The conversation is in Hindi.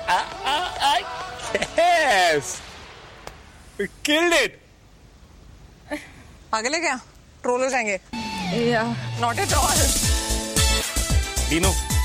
Yes, we killed it. पागल है क्या? ट्रोल हो जाएंगे। Yeah. Not at all. Dino,